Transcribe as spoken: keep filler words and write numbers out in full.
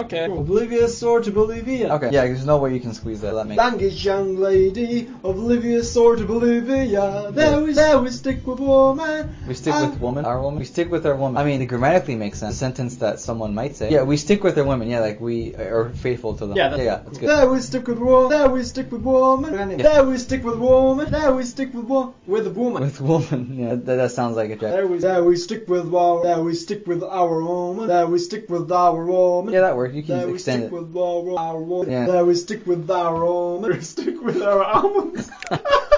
Okay. Oblivious soar to Bolivia. Okay. Yeah, there's no way you can squeeze that. That makes Language young lady, Oblivious soar to Bolivia. There we, there we stick with woman. We stick with woman, our woman. We stick with our woman. I mean, it grammatically makes sense. A sentence that someone might say. Yeah, we stick with our women. Yeah, like we are faithful to them. Yeah, that's, yeah, yeah, that's good. There we stick with woman. There we stick with woman. There we stick with woman. There we stick with woman. With a woman. With woman. Yeah, that, that sounds like a joke. There we, there we stick with our. There we stick with our woman. There we stick with our woman. Yeah, that works. You can there extend we stick it. With our, our woman. Yeah. There we stick with our woman. There we stick with our almonds.